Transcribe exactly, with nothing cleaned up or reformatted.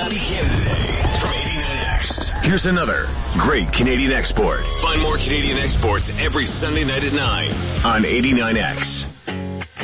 Scotty Canada from eighty-nine X. Here's another great Canadian export Find more Canadian exports every Sunday night at nine on eighty-nine X.